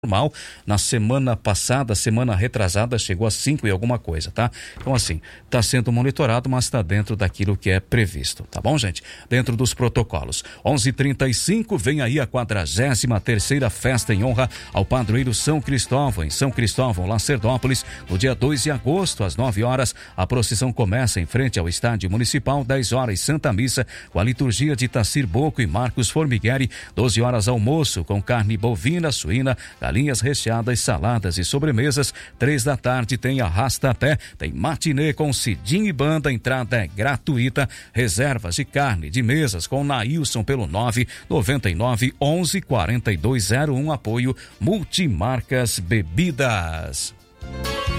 normal. Na semana passada, semana retrasada, chegou a 5 e alguma coisa, tá? Então, assim, está sendo monitorado, mas está dentro daquilo que é previsto, tá bom, gente? Dentro dos protocolos. 11h35, vem aí a 43ª festa em honra ao padroeiro São Cristóvão, em São Cristóvão, Lacerdópolis, no dia 2 de agosto, às 9 horas. A procissão começa em frente ao estádio municipal, 10 horas, Santa Missa, com a liturgia de Tacir Boco e Marcos Formigueri, 12 horas, almoço com carne bovina, suína, galinhas recheadas, saladas e sobremesas. 3 da tarde tem arrasta-pé, tem matinê com Cidinho e banda, entrada é gratuita. Reservas de carne de mesas com Nailson pelo 999114201, apoio Multimarcas Bebidas.